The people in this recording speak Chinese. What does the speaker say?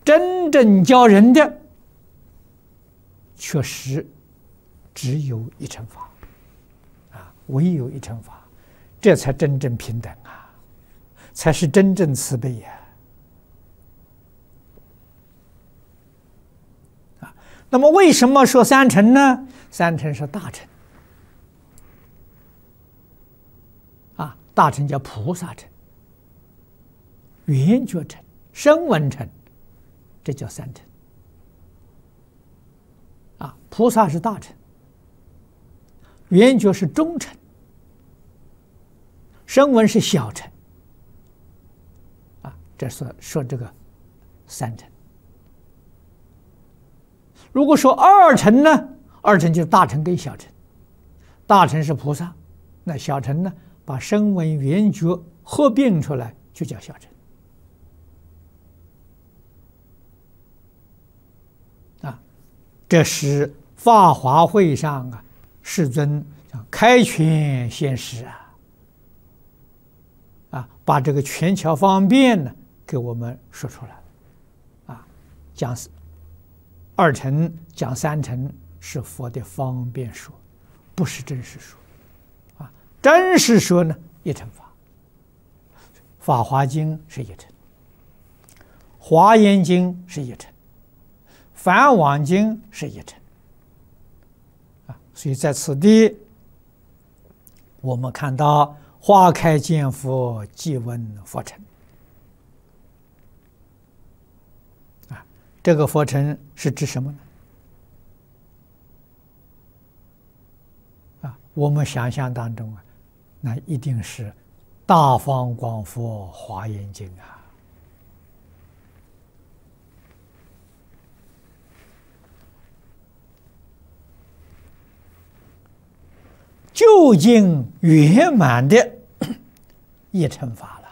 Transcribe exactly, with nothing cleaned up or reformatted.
真正教人的，确实只有一乘法，啊，唯有一乘法，这才真正平等啊，才是真正慈悲呀！啊，那么为什么说三乘呢？三乘是大乘，啊，大乘叫菩萨乘、圆觉乘、声闻乘，这叫三乘。啊，菩萨是大乘，圆觉是中乘，声闻是小乘。啊，这说说这个三乘。如果说二乘呢？二乘就是大乘跟小乘，大乘是菩萨，那小乘呢？把声闻、缘觉合并出来，就叫小乘。啊，这是法华会上啊，世尊开权现实啊，啊，把这个权巧方便呢给我们说出来，啊，讲二乘讲三乘是佛的方便说，不是真实说，啊，真实说呢一乘法，《法华经》是一乘，《华严经》是一乘，《梵网经》是一乘，啊，所以在此地，我们看到花开见佛，即闻佛乘，啊，这个佛乘是指什么呢？啊，我们想象当中啊，那一定是大方广佛华严经啊。究竟圆满的一乘法了。